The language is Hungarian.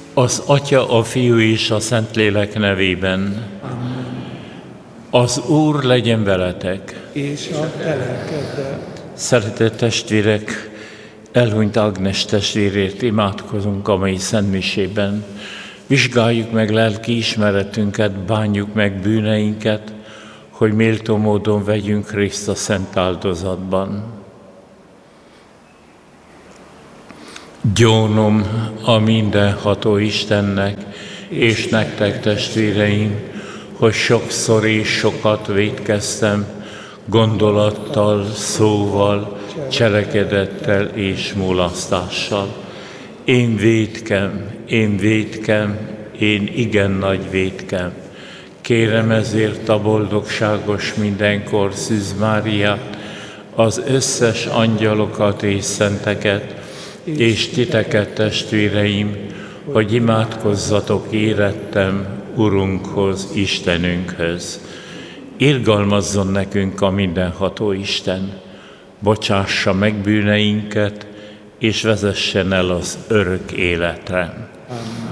Az Atya, a Fiú és a Szentlélek nevében. Amen. Az Úr legyen veletek. És a te lelkeddel. Szeretett testvérek, elhunyt Ágnes testvérért imádkozunk a mai szentmisében. Vizsgáljuk meg lelki ismeretünket, bánjuk meg bűneinket, hogy méltó módon vegyünk részt a szent áldozatban. Gyónom a mindenható Istennek, és nektek, testvéreim, hogy sokszor és sokat vétkeztem, gondolattal, szóval, cselekedettel és mulasztással. Én vétkem, én igen nagy vétkem. Kérem ezért a boldogságos mindenkor Szűz Máriát, az összes angyalokat és szenteket, és titeket, testvéreim, hogy imádkozzatok érettem Urunkhoz, Istenünkhöz. Irgalmazzon nekünk a mindenható Isten, bocsássa meg bűneinket, és vezessen el az örök életre. Amen.